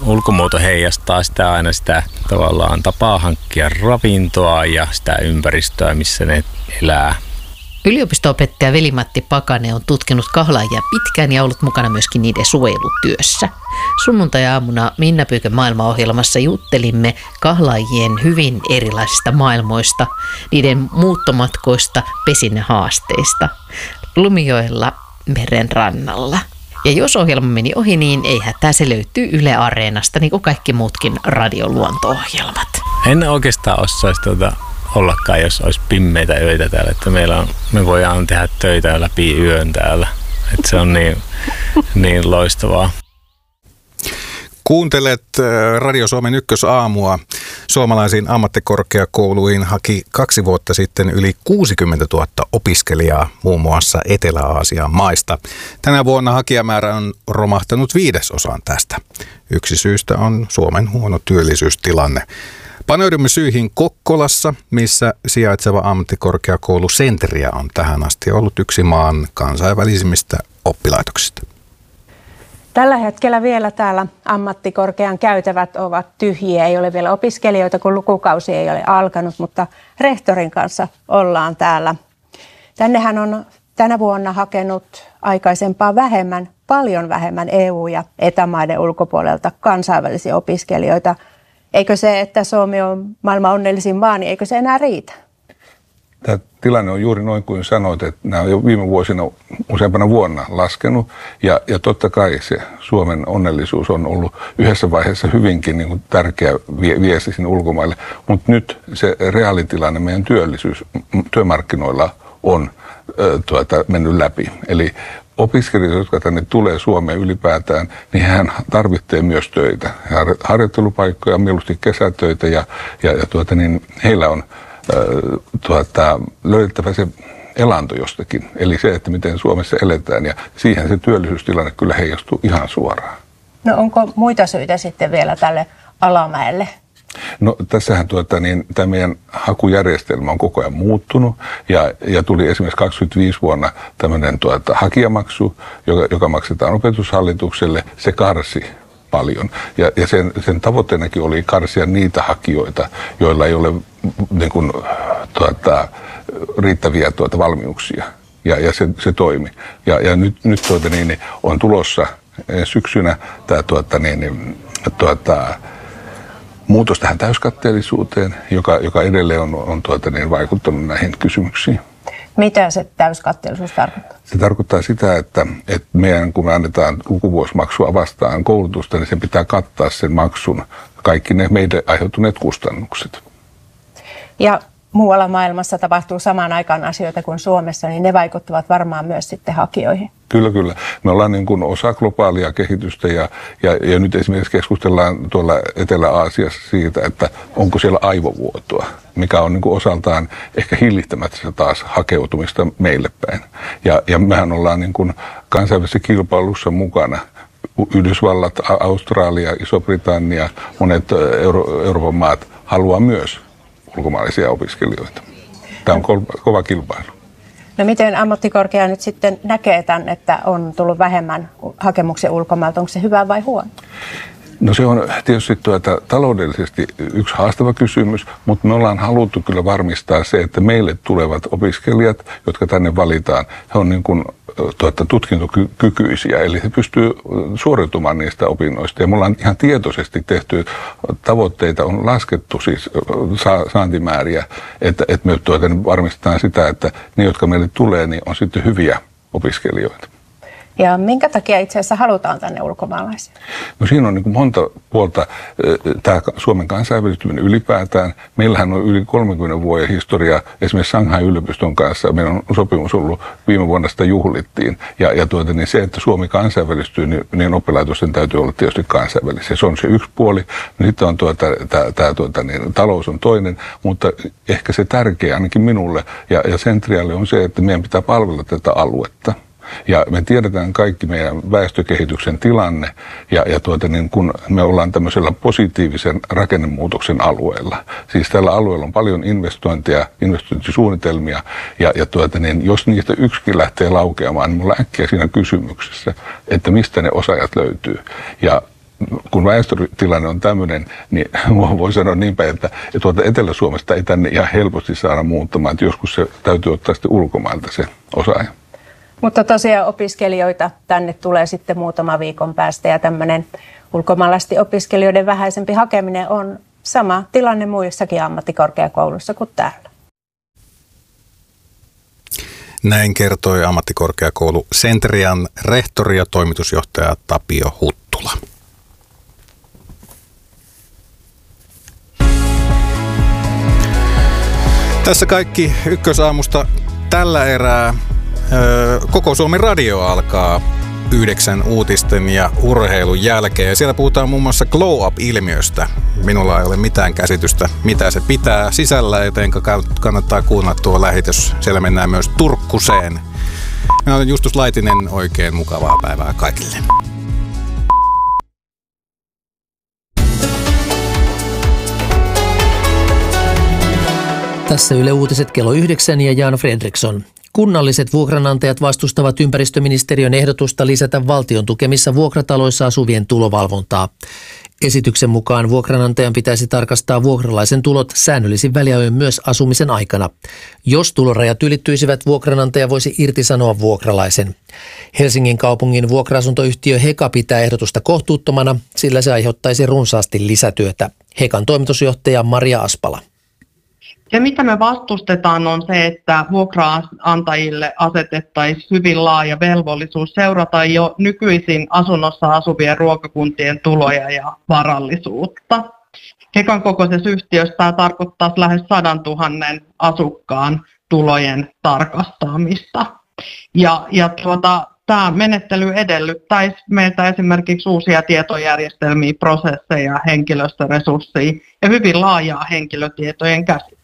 ulkomuoto heijastaa sitä aina sitä tavallaan tapaa hankkia ravintoa ja sitä ympäristöä, missä ne elää. Yliopisto-opettaja Veli-Matti Pakanen on tutkinut kahlaajia pitkään ja ollut mukana myöskin niiden suojelutyössä. Sunnuntai-aamuna Minna Pyykön maailmaohjelmassa juttelimme kahlaajien hyvin erilaisista maailmoista, niiden muuttomatkoista, pesinnähaasteista, Lumijoella meren rannalla. Ja jos ohjelma meni ohi, niin ei hätää, se löytyy Yle Areenasta, niin kuin kaikki muutkin radioluonto-ohjelmat. En oikeastaan osaisi ollakaan, jos olisi pimmeitä öitä täällä, että me voidaan tehdä töitä läpi yön täällä. Että se on niin loistavaa. Kuuntelet Radio Suomen ykkösaamua. Suomalaisiin ammattikorkeakouluihin haki 2 vuotta sitten yli 60 000 opiskelijaa muun muassa Etelä-Aasian maista. Tänä vuonna hakijamäärä on romahtanut 1/5 tästä. Yksi syystä on Suomen huono työllisyystilanne. Paneudumme syihin Kokkolassa, missä sijaitseva ammattikorkeakoulu Centria on tähän asti ollut yksi maan kansainvälisimmistä oppilaitoksista. Tällä hetkellä vielä täällä ammattikorkean käytävät ovat tyhjiä. Ei ole vielä opiskelijoita, kun lukukausi ei ole alkanut, mutta rehtorin kanssa ollaan täällä. Tännehän on tänä vuonna hakenut aikaisempaa paljon vähemmän EU- ja Eta-maiden ulkopuolelta kansainvälisiä opiskelijoita. Eikö se, että Suomi on maailman onnellisin maa, niin eikö se enää riitä? Tämä tilanne on juuri noin kuin sanoit, että nämä on jo viime vuosina useampana vuonna laskenut. Ja totta kai se Suomen onnellisuus on ollut yhdessä vaiheessa hyvinkin niin kuin tärkeä viesti sinne ulkomaille. Mutta nyt se reaalitilanne meidän työmarkkinoilla on mennyt läpi. Eli opiskelijat, jotka tänne tulee Suomeen ylipäätään, niin hän tarvitsee myös töitä. Harjoittelupaikkoja, mieluusti kesätöitä ja heillä on löydettävä se elanto jostakin. Eli se, että miten Suomessa eletään ja siihen se työllisyystilanne kyllä heijastuu ihan suoraan. No onko muita syitä sitten vielä tälle alamäelle? No tässähän tämä meidän hakujärjestelmä on koko ajan muuttunut ja tuli esimerkiksi 25 vuonna tämmöinen hakijamaksu, joka maksetaan opetushallitukselle. Se karsi paljon ja sen tavoitteenakin oli karsia niitä hakijoita, joilla ei ole niin kuin, riittäviä valmiuksia ja se toimi. Ja nyt on tulossa syksynä tämä muutos tähän täyskatteellisuuteen, joka edelleen on vaikuttanut näihin kysymyksiin. Mitä se täyskatteellisuus tarkoittaa? Se tarkoittaa sitä, että meidän kun me annetaan lukuvuosimaksua vastaan koulutusta, niin sen pitää kattaa sen maksun kaikki ne meidän aiheutuneet kustannukset. Ja muualla maailmassa tapahtuu samaan aikaan asioita kuin Suomessa, niin ne vaikuttavat varmaan myös sitten hakijoihin. Kyllä. Me ollaan niin kuin osa globaalia kehitystä ja nyt esimerkiksi keskustellaan tuolla Etelä-Aasiassa siitä, että onko siellä aivovuotoa, mikä on niin kuin osaltaan ehkä hillittämättä taas hakeutumista meille päin. Ja mehän ollaan niin kuin kansainvälisessä kilpailussa mukana. Yhdysvallat, Australia, Iso-Britannia, monet Euroopan maat haluaa myös ulkomaalaisia opiskelijoita. Tämä on kova kilpailu. No miten ammattikorkea nyt sitten näkee tämän, että on tullut vähemmän hakemuksia ulkomailta? Onko se hyvä vai huono? No se on tietysti taloudellisesti yksi haastava kysymys, mutta me ollaan haluttu kyllä varmistaa se, että meille tulevat opiskelijat, jotka tänne valitaan, he on niin kuin tutkintokykyisiä, eli he pystyy suoriutumaan niistä opinnoista. Ja me ollaan ihan tietoisesti tehty tavoitteita, on laskettu siis saantimääriä, että me varmistetaan sitä, että ne, jotka meille tulee, niin on sitten hyviä opiskelijoita. Ja minkä takia itse asiassa halutaan tänne ulkomaalaisia? No siinä on niin kuin monta puolta. Tämä Suomen kansainvälistyminen ylipäätään. Meillähän on yli 30 vuoden historia esimerkiksi Shanghain yliopiston kanssa. Meillä on sopimus ollut, viime vuonna sitä juhlittiin. Ja niin se, että Suomi kansainvälistyy, niin oppilaitosten täytyy olla tietysti kansainvälisiä. Se on se yksi puoli. Sitten on talous on toinen, mutta ehkä se tärkeä ainakin minulle ja Centrialle on se, että meidän pitää palvella tätä aluetta. Ja me tiedetään kaikki meidän väestökehityksen tilanne kun me ollaan tämmöisellä positiivisen rakennemuutoksen alueella. Siis tällä alueella on paljon investointeja, investointisuunnitelmia jos niistä yksikin lähtee laukeamaan, niin me ollaan äkkiä siinä kysymyksessä, että mistä ne osaajat löytyy. Ja kun väestötilanne on tämmöinen, niin voi sanoa niin päin, että tuolta Etelä-Suomesta ei tänne ihan helposti saada muuttamaan, että joskus se täytyy ottaa sitten ulkomailta se osaaja. Mutta tosiaan opiskelijoita tänne tulee sitten muutama viikon päästä ja tämmöinen ulkomaalaisten opiskelijoiden vähäisempi hakeminen on sama tilanne muissakin ammattikorkeakouluissa kuin täällä. Näin kertoi ammattikorkeakoulu Centrian rehtori ja toimitusjohtaja Tapio Huttula. Tässä kaikki Ykkösaamusta tällä erää. Koko Suomen radio alkaa 9 uutisten ja urheilun jälkeen. Ja siellä puhutaan muun muassa glow up-ilmiöstä. Minulla ei ole mitään käsitystä, mitä se pitää sisällä, joten kannattaa kuunnella tuo lähetys. Siellä mennään myös Turkkuseen. Minä olen Justus Laitinen, oikein mukavaa päivää kaikille. Tässä Yle Uutiset kello 9 ja Jan Fredriksson. Kunnalliset vuokranantajat vastustavat ympäristöministeriön ehdotusta lisätä valtion tukemissa vuokrataloissa asuvien tulovalvontaa. Esityksen mukaan vuokranantajan pitäisi tarkastaa vuokralaisen tulot säännöllisin väliajoin myös asumisen aikana. Jos tulorajat ylittyisivät, vuokranantaja voisi irtisanoa vuokralaisen. Helsingin kaupungin vuokra-asuntoyhtiö Heka pitää ehdotusta kohtuuttomana, sillä se aiheuttaisi runsaasti lisätyötä. Hekan toimitusjohtaja Maria Aspala. Se, mitä me vastustetaan, on se, että vuokraantajille asetettaisiin hyvin laaja velvollisuus seurata jo nykyisin asunnossa asuvien ruokakuntien tuloja ja varallisuutta. Hekan kokoisessa yhtiössä tämä tarkoittaa lähes 100 000 asukkaan tulojen tarkastamista. Tämä menettely edellyttäisi meiltä esimerkiksi uusia tietojärjestelmiä, prosesseja, henkilöstöresursseja ja hyvin laajaa henkilötietojen käsittelyä.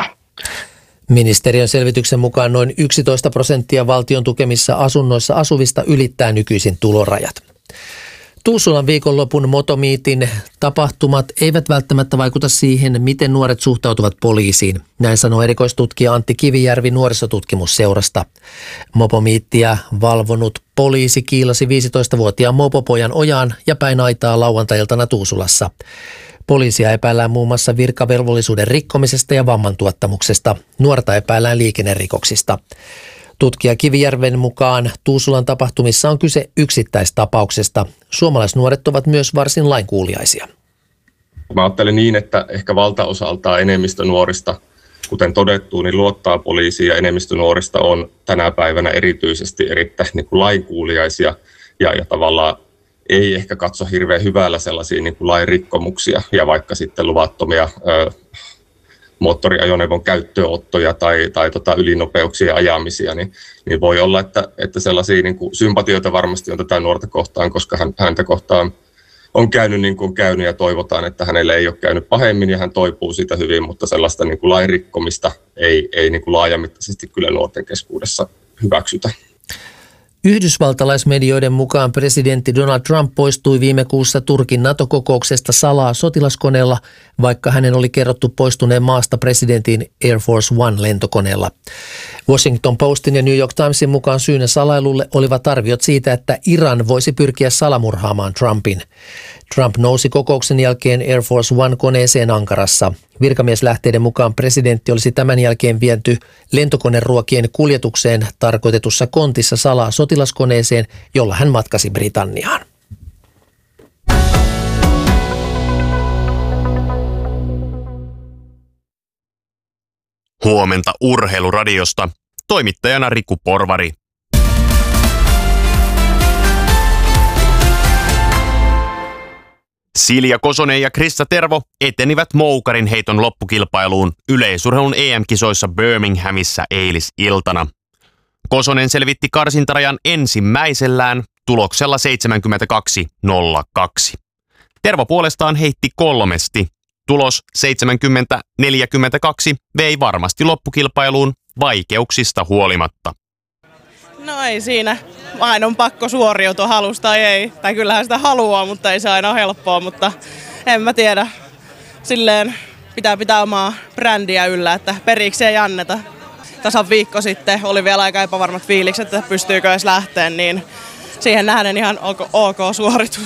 Ministeriön selvityksen mukaan noin 11% valtion tukemissa asunnoissa asuvista ylittää nykyisin tulorajat. Tuusulan viikonlopun Motomeetin tapahtumat eivät välttämättä vaikuta siihen, miten nuoret suhtautuvat poliisiin. Näin sanoo erikoistutkija Antti Kivijärvi nuorisotutkimusseurasta. Mopomeettiä valvonut poliisi kiilasi 15-vuotiaan mopopojan ojaan ja päin aitaa lauantai-iltana Tuusulassa. Poliisia epäillään muun muassa virkavelvollisuuden rikkomisesta ja vammantuottamuksesta. Nuorta epäillään liikennerikoksista. Tutkija Kivijärven mukaan Tuusulan tapahtumissa on kyse yksittäistapauksesta. Suomalaisnuoret ovat myös varsin lainkuuliaisia. Mä ajattelen niin, että ehkä valtaosaltaan enemmistö nuorista, kuten todettu, niin luottaa poliisiin ja enemmistö nuorista on tänä päivänä erityisesti erittäin lainkuuliaisia ja tavallaan ei ehkä katso hirveän hyvällä sellaisia lain rikkomuksia ja vaikka sitten luvattomia moottoriajoneuvon käyttöönottoja tai ylinopeuksien ajamisia, niin voi olla, että sellaisia sympatioita varmasti on tätä nuorta kohtaan, koska häntä kohtaan on käynyt niin kuin on käynyt ja toivotaan, että hänelle ei ole käynyt pahemmin ja hän toipuu siitä hyvin, mutta sellaista lain rikkomista ei laajamittaisesti kyllä nuorten keskuudessa hyväksytä. Yhdysvaltalaismedioiden mukaan presidentti Donald Trump poistui viime kuussa Turkin NATO-kokouksesta salaa sotilaskoneella, vaikka hänen oli kerrottu poistuneen maasta presidentin Air Force One lentokoneella. Washington Postin ja New York Timesin mukaan syynä salailulle olivat arviot siitä, että Iran voisi pyrkiä salamurhaamaan Trumpin. Trump nousi kokouksen jälkeen Air Force One-koneeseen Ankarassa. Virkamieslähteiden mukaan presidentti olisi tämän jälkeen viety lentokoneruokien kuljetukseen tarkoitetussa kontissa salaa sotilaskoneeseen, jolla hän matkasi Britanniaan. Huomenta Urheiluradiosta. Toimittajana Riku Porvari. Silja Kosonen ja Krista Tervo etenivät moukarin heiton loppukilpailuun yleisurheilun EM-kisoissa Birminghamissa eilisiltana. Kosonen selvitti karsintarajan ensimmäisellään tuloksella 72.02. Tervo puolestaan heitti kolmesti. Tulos 70-42 vei varmasti loppukilpailuun vaikeuksista huolimatta. No ei siinä. Aina on pakko suoriutua, halusta tai ei. Tai kyllähän sitä haluaa, mutta ei se aina ole helppoa. Mutta en mä tiedä. Silleen pitää omaa brändiä yllä, että periksi ei anneta. Tasan viikko sitten oli vielä aika epävarmat fiilikset, että pystyykö edes lähteen, niin siihen nähden ihan ok suoritus.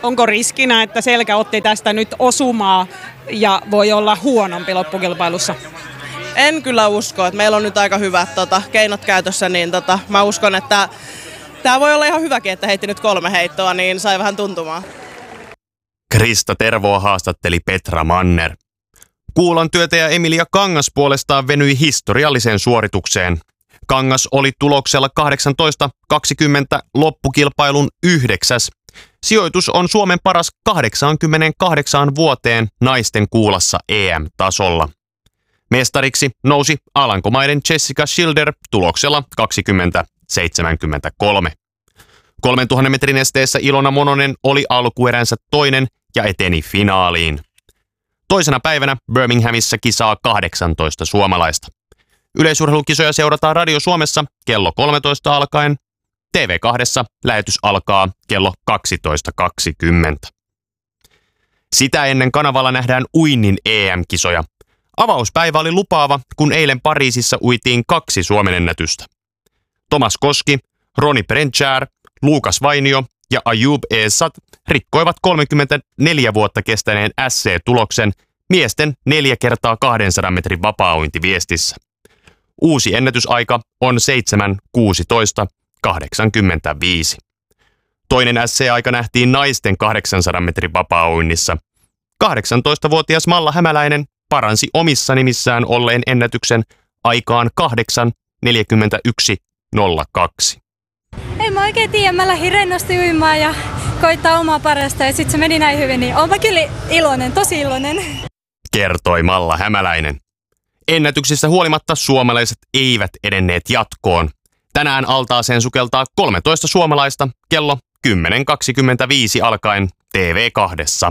onko riskinä, että Selkä otti tästä nyt osumaa ja voi olla huonompi loppukilpailussa? En kyllä usko, että meillä on nyt aika hyvät keinot käytössä, niin mä uskon, että tämä voi olla ihan hyväkin, että heitti nyt 3 heittoa, niin sai vähän tuntumaan. Krista Tervoa haastatteli Petra Manner. Kuulan työtäjä Emilia Kangas puolestaan venyi historialliseen suoritukseen. Kangas oli tuloksella 18.20 loppukilpailun 9. Sijoitus on Suomen paras 88 vuoteen naisten kuulassa EM-tasolla. Mestariksi nousi Alankomaiden Jessica Schilder tuloksella 20.73. 3000 metrin esteessä Ilona Mononen oli alkueränsä toinen ja eteni finaaliin. Toisena päivänä Birminghamissa kisaa 18 suomalaista. Yleisurheilukisoja seurataan Radio Suomessa kello 13 alkaen. TV2 lähetys alkaa kello 12.20. Sitä ennen kanavalla nähdään uinnin EM-kisoja. Avauspäivä oli lupaava, kun eilen Pariisissa uitiin 2 Suomen ennätystä. Thomas Koski, Roni Brenchard, Luukas Vainio ja Ayub Esat rikkoivat 34 vuotta kestäneen SC-tuloksen miesten 4 kertaa 200 metrin vapaa-uintiviestissä. Uusi ennätysaika on 7.16.85. Toinen SC-aika nähtiin naisten 800 metrin vapaa-uinnissa. 18-vuotias Malla Hämäläinen paransi omissa nimissään olleen ennätyksen aikaan 8.41.02. En mä oikein tiedä, mä lähdin rennosti uimaan ja koittaa omaa parasta ja sitten se meni näin hyvin, niin oonpa kyllä iloinen, tosi iloinen. Kertoi Malla Hämäläinen. Ennätyksistä huolimatta suomalaiset eivät edenneet jatkoon. Tänään altaaseen sukeltaa 13 suomalaista kello 10.25 alkaen TV2.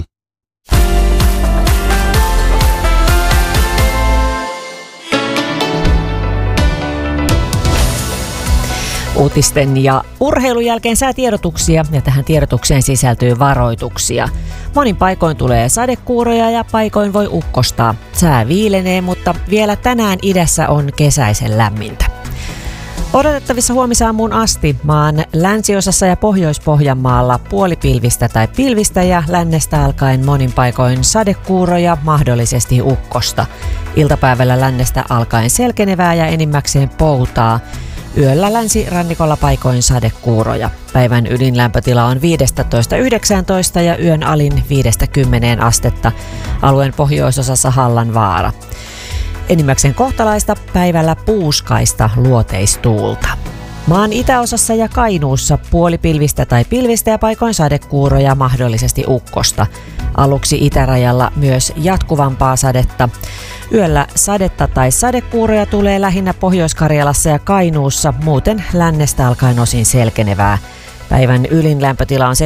Uutisten ja urheilun jälkeen säätiedotuksia ja tähän tiedotukseen sisältyy varoituksia. Monin paikoin tulee sadekuuroja ja paikoin voi ukkostaa. Sää viilenee, mutta vielä tänään idässä on kesäisen lämmintä. Odotettavissa huomisaamuun asti maan länsiosassa ja Pohjois-Pohjanmaalla puolipilvistä tai pilvistä ja lännestä alkaen monin paikoin sadekuuroja, mahdollisesti ukkosta. Iltapäivällä lännestä alkaen selkenevää ja enimmäkseen poutaa. Yöllä länsirannikolla paikoin sadekuuroja. Päivän ydinlämpötila on 15–19 ja yön alin 5–10 astetta. Alueen pohjoisosassa Hallanvaara. Enimmäkseen kohtalaista, päivällä puuskaista luoteistuulta. Maan itäosassa ja Kainuussa puolipilvistä tai pilvistä ja paikoin sadekuuroja, mahdollisesti ukkosta. Aluksi itärajalla myös jatkuvampaa sadetta. Yöllä sadetta tai sadekuuroja tulee lähinnä Pohjois-Karjalassa ja Kainuussa, muuten lännestä alkaen osin selkenevää. Päivän ylin lämpötila on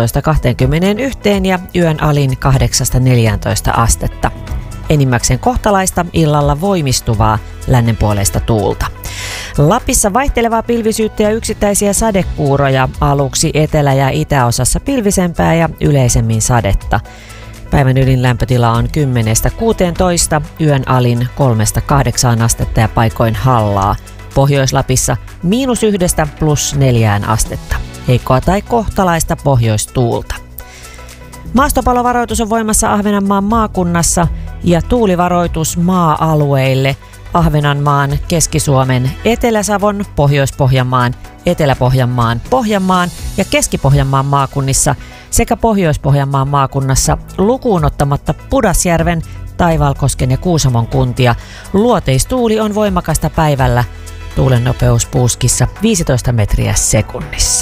17–21 ja yön alin 8–14 astetta. Enimmäkseen kohtalaista, illalla voimistuvaa lännenpuoleista tuulta. Lapissa vaihtelevaa pilvisyyttä ja yksittäisiä sadekuuroja, aluksi etelä- ja itäosassa pilvisempää ja yleisemmin sadetta. Päivän ydinlämpötila on 10–16, yön alin 3–8 astetta ja paikoin hallaa. Pohjois-Lapissa -1 +4 astetta. Heikkoa tai kohtalaista pohjoistuulta. Maastopalovaroitus on voimassa Ahvenanmaan maakunnassa ja tuulivaroitus maa-alueille Ahvenanmaan, Keski-Suomen, Etelä-Savon, Pohjois-Pohjanmaan, Etelä-Pohjanmaan, Pohjanmaan ja Keski-Pohjanmaan maakunnissa sekä Pohjois-Pohjanmaan maakunnassa lukuun ottamatta Pudasjärven, Taivalkosken ja Kuusamon kuntia. Luoteistuuli on voimakasta päivällä. Tuulen nopeus puuskissa 15 metriä sekunnissa.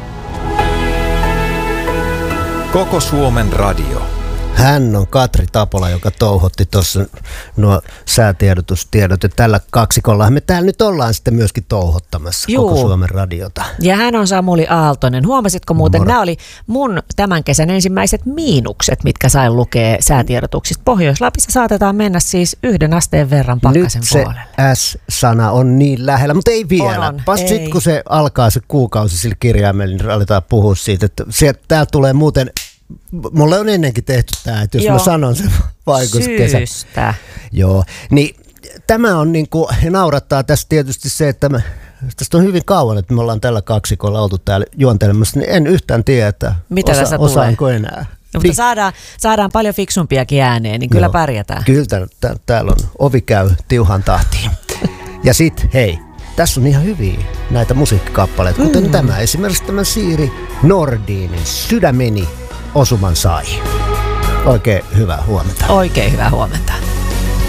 Koko Suomen radio. Hän on Katri Tapola, joka touhotti tuossa nuo säätiedotustiedot. Ja tällä kaksikolla me täällä nyt ollaan sitten myöskin touhottamassa koko Suomen radiota. Ja hän on Samuli Aaltonen. Huomasitko muuten, nämä oli mun tämän kesän ensimmäiset miinukset, mitkä sain lukea säätiedotuksista. Pohjois-Lapissa saatetaan mennä siis 1 asteen verran pakkasen puolelle. Nyt se S-sana on niin lähellä, mutta ei vielä. Sitten kun se alkaa se kuukausi sillä kirjaimella, niin aletaan puhua siitä, että tää tulee muuten. Mulle on ennenkin tehty tämä, että jos mä sanon sen vaikutuskesä. Syystä. Joo, niin tämä on niinku, naurattaa tässä tietysti se, että Tästä on hyvin kauan, että me ollaan tällä kaksikolla oltu täällä juontelemassa, niin en yhtään tiedä, että osaanko enää. No, mutta saadaan paljon fiksumpiakin ääneen, niin kyllä pärjätään. Kyllä täällä on ovi käy tiuhan tahtiin. Ja sit hei, tässä on ihan hyviä näitä musiikkikappaleita, kuten tämä. Esimerkiksi tämä Siiri Nordinin Sydämeni osuman sai. Oikein hyvää huomenta. Oikein hyvää huomenta.